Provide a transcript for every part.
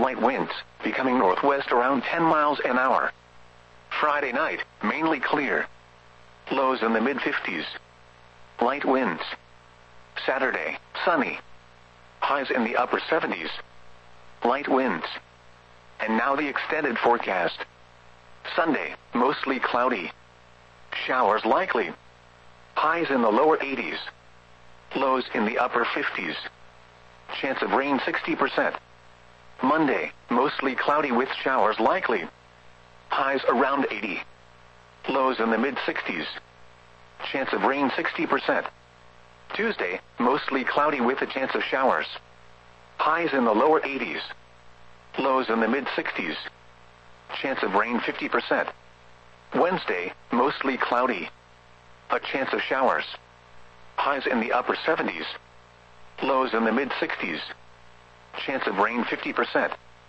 Light winds, becoming northwest around 10 miles an hour. Friday night, mainly clear. Lows in the mid-50s. Light winds. Saturday, sunny. Highs in the upper 70s. Light winds. And now the extended forecast. Sunday, mostly cloudy. Showers likely. Highs in the lower 80s. Lows in the upper 50s. Chance of rain 60%. Monday, mostly cloudy with showers likely. Highs around 80. Lows in the mid-60s. Chance of rain 60%. Tuesday, mostly cloudy with a chance of showers. Highs in the lower 80s. Lows in the mid-60s. Chance of rain 50%. Wednesday, mostly cloudy. A chance of showers. Highs in the upper 70s. Lows in the mid-60s. Chance of rain 50%.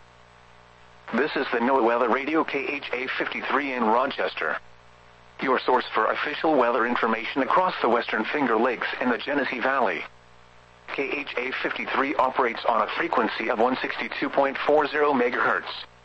This is the NOAA Weather Radio KHA 53 in Rochester. Your source for official weather information across the Western Finger Lakes and the Genesee Valley. KHA 53 operates on a frequency of 162.40 MHz.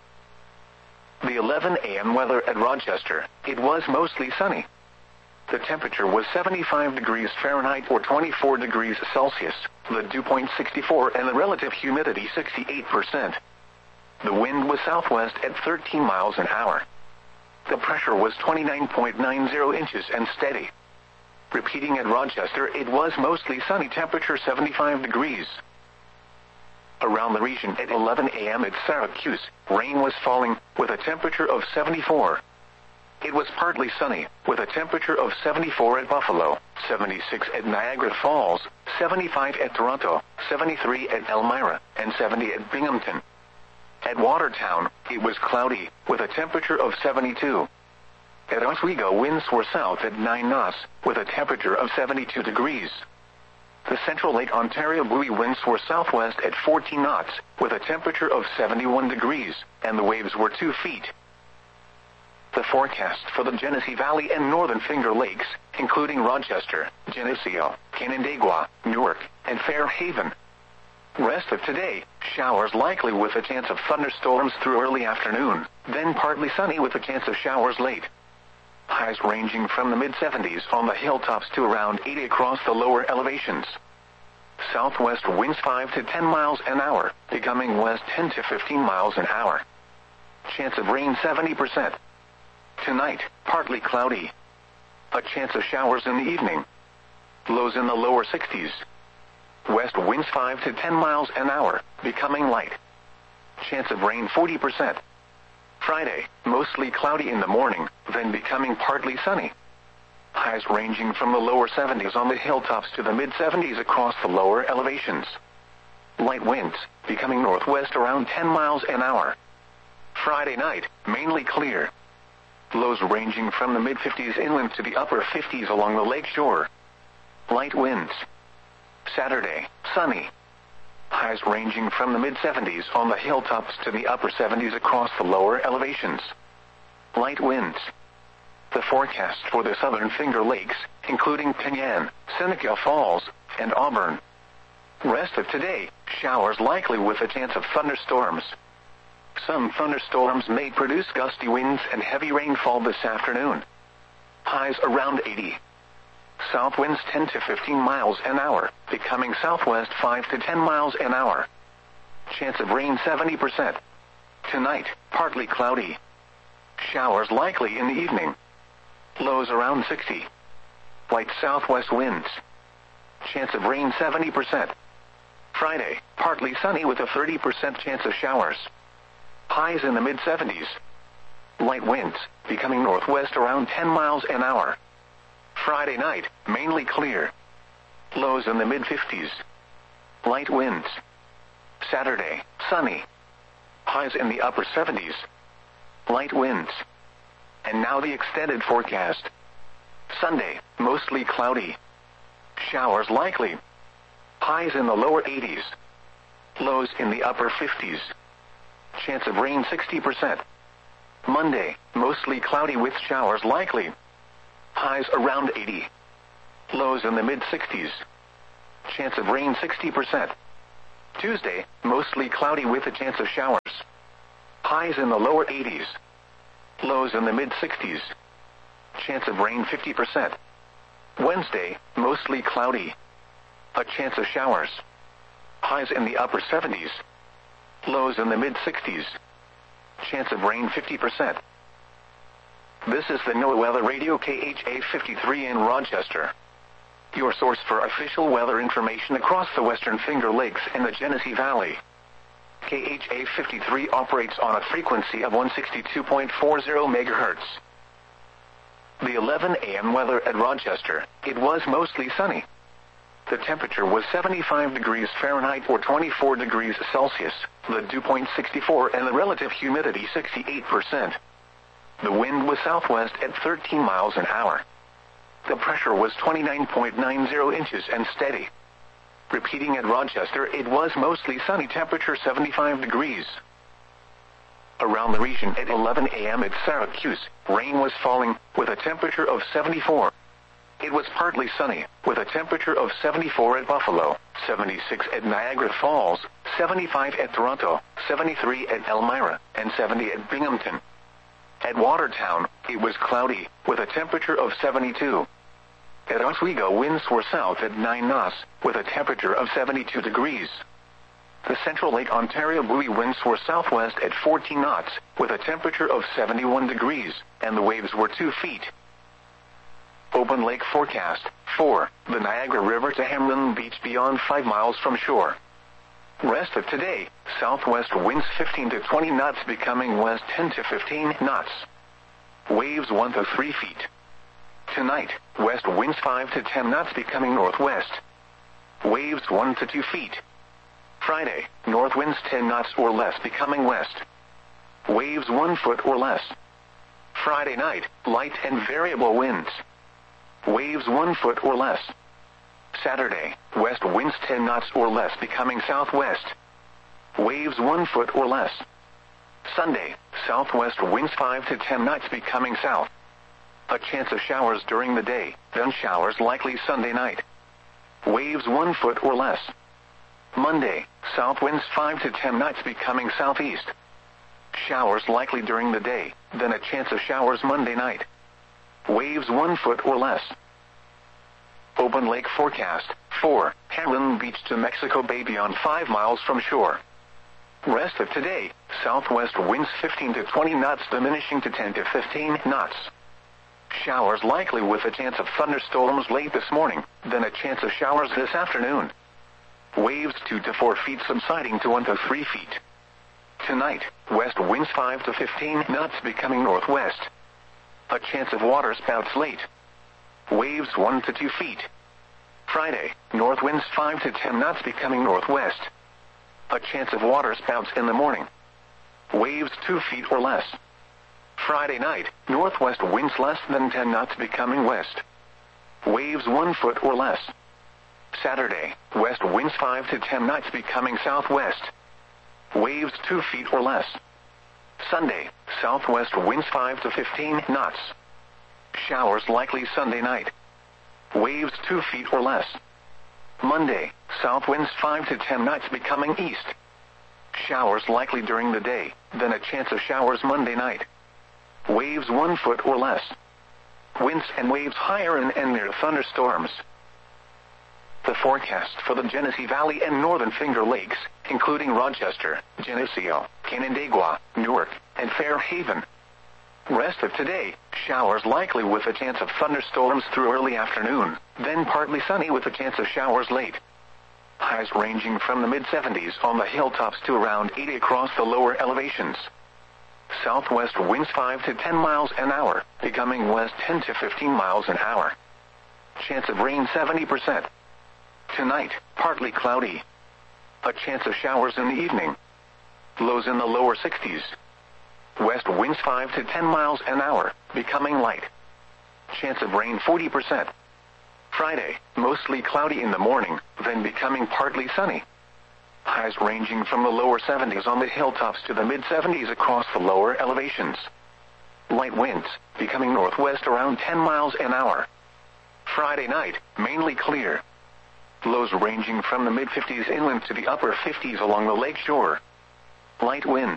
The 11 a.m. weather at Rochester, it was mostly sunny. The temperature was 75 degrees Fahrenheit or 24 degrees Celsius, the dew point 64 and the relative humidity 68%. The wind was southwest at 13 miles an hour. The pressure was 29.90 inches and steady. Repeating at Rochester, it was mostly sunny, temperature 75 degrees. Around the region at 11 a.m. at Syracuse, rain was falling, with a temperature of 74. It was partly sunny, with a temperature of 74 at Buffalo, 76 at Niagara Falls, 75 at Toronto, 73 at Elmira, and 70 at Binghamton. At Watertown, it was cloudy, with a temperature of 72. At Oswego, winds were south at 9 knots, with a temperature of 72 degrees. The Central Lake Ontario buoy winds were southwest at 14 knots, with a temperature of 71 degrees, and the waves were 2 feet. The forecast for the Genesee Valley and Northern Finger Lakes, including Rochester, Geneseo, Canandaigua, Newark, and Fairhaven. Rest of today, showers likely with a chance of thunderstorms through early afternoon, then partly sunny with a chance of showers late. Highs ranging from the mid-70s on the hilltops to around 80 across the lower elevations. Southwest winds 5 to 10 miles an hour, becoming west 10 to 15 miles an hour. Chance of rain 70%. Tonight, partly cloudy. A chance of showers in the evening. Lows in the lower 60s. West winds 5 to 10 miles an hour, becoming light. Chance of rain 40%. Friday, mostly cloudy in the morning, then becoming partly sunny. Highs ranging from the lower 70s on the hilltops to the mid-70s across the lower elevations. Light winds, becoming northwest around 10 miles an hour. Friday night, mainly clear. Lows ranging from the mid-50s inland to the upper 50s along the lake shore. Light winds. Saturday, sunny. Highs ranging from the mid-70s on the hilltops to the upper 70s across the lower elevations. Light winds. The forecast for the Southern Finger Lakes, including Penyan, Seneca Falls, and Auburn. Rest of today, showers likely with a chance of thunderstorms. Some thunderstorms may produce gusty winds and heavy rainfall this afternoon. Highs around 80. South winds 10 to 15 miles an hour, becoming southwest 5 to 10 miles an hour. Chance of rain 70%. Tonight, partly cloudy. Showers likely in the evening. Lows around 60. Light southwest winds. Chance of rain 70%. Friday, partly sunny with a 30% chance of showers. Highs in the mid-70s. Light winds, becoming northwest around 10 miles an hour. Friday night, mainly clear. Lows in the mid-50s. Light winds. Saturday, sunny. Highs in the upper 70s. Light winds. And now the extended forecast. Sunday, mostly cloudy. Showers likely. Highs in the lower 80s. Lows in the upper 50s. Chance of rain 60%. Monday, mostly cloudy with showers likely. Highs around 80. Lows in the mid-60s. Chance of rain 60%. Tuesday, mostly cloudy with a chance of showers. Highs in the lower 80s. Lows in the mid-60s. Chance of rain 50%. Wednesday, mostly cloudy. A chance of showers. Highs in the upper 70s. Lows in the mid-60s. Chance of rain 50%. This is the NOAA Weather Radio KHA 53 in Rochester. Your source for official weather information across the Western Finger Lakes and the Genesee Valley. KHA 53 operates on a frequency of 162.40 MHz. The 11 a.m. weather at Rochester, it was mostly sunny. The temperature was 75 degrees Fahrenheit or 24 degrees Celsius, the dew point 64 and the relative humidity 68%. The wind was southwest at 13 miles an hour. The pressure was 29.90 inches and steady. Repeating at Rochester, it was mostly sunny, temperature 75 degrees. Around the region at 11 a.m. at Syracuse, rain was falling, with a temperature of 74. It was partly sunny, with a temperature of 74 at Buffalo, 76 at Niagara Falls, 75 at Toronto, 73 at Elmira, and 70 at Binghamton. At Watertown, it was cloudy, with a temperature of 72. At Oswego, winds were south at 9 knots, with a temperature of 72 degrees. The Central Lake Ontario buoy winds were southwest at 14 knots, with a temperature of 71 degrees, and the waves were 2 feet. Open lake forecast. 4. The Niagara River to Hamlin Beach beyond 5 miles from shore. Rest of today, southwest winds 15 to 20 knots becoming west 10 to 15 knots. Waves 1 to 3 feet. Tonight, west winds 5 to 10 knots becoming northwest. Waves 1 to 2 feet. Friday, north winds 10 knots or less becoming west. Waves 1 foot or less. Friday night, light and variable winds. Waves 1 foot or less. Saturday, west winds 10 knots or less becoming southwest. Waves 1 foot or less. Sunday, southwest winds 5 to 10 knots becoming south. A chance of showers during the day, then showers likely Sunday night. Waves 1 foot or less. Monday, south winds 5 to 10 knots becoming southeast. Showers likely during the day, then a chance of showers Monday night. Waves 1 foot or less. Open lake forecast. 4. Hamlin Beach to Mexico Bay beyond 5 miles from shore. Rest of today, southwest winds 15 to 20 knots diminishing to 10 to 15 knots. Showers likely with a chance of thunderstorms late this morning, then a chance of showers this afternoon. Waves 2 to 4 feet subsiding to 1 to 3 feet. Tonight, west winds 5 to 15 knots becoming northwest. A chance of water spouts late. Waves 1 to 2 feet. Friday, north winds 5 to 10 knots becoming northwest. A chance of water spouts in the morning. Waves 2 feet or less. Friday night, northwest winds less than 10 knots becoming west. Waves 1 foot or less. Saturday, west winds 5 to 10 knots becoming southwest. Waves 2 feet or less. Sunday, southwest winds 5 to 15 knots. Showers likely Sunday night. Waves 2 feet or less. Monday, south winds 5 to 10 knots becoming east. Showers likely during the day, then a chance of showers Monday night. Waves 1 foot or less. Winds and waves higher and near thunderstorms. The forecast for the Genesee Valley and Northern Finger Lakes, including Rochester, Geneseo, Canandaigua, Newark, and Fairhaven. Rest of today, showers likely with a chance of thunderstorms through early afternoon, then partly sunny with a chance of showers late. Highs ranging from the mid-70s on the hilltops to around 80 across the lower elevations. Southwest winds 5 to 10 miles an hour, becoming west 10 to 15 miles an hour. Chance of rain 70%. Tonight, partly cloudy. A chance of showers in the evening. Lows in the lower 60s. West winds 5 to 10 miles an hour, becoming light. Chance of rain 40%. Friday, mostly cloudy in the morning, then becoming partly sunny. Highs ranging from the lower 70s on the hilltops to the mid-70s across the lower elevations. Light winds, becoming northwest around 10 miles an hour. Friday night, mainly clear. Lows ranging from the mid-50s inland to the upper 50s along the lake shore. Light winds.